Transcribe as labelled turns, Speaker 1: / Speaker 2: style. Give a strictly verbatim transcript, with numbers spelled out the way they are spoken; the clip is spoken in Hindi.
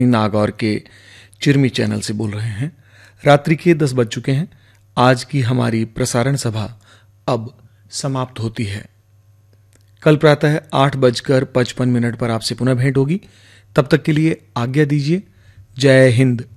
Speaker 1: नागौर के चिरमी चैनल से बोल रहे हैं। रात्रि के दस बज चुके हैं। आज की हमारी प्रसारण सभा अब समाप्त होती है। कल प्रातः आठ बजकर पचपन मिनट पर आपसे पुनः भेंट होगी। तब तक के लिए आज्ञा दीजिए। जय हिंद,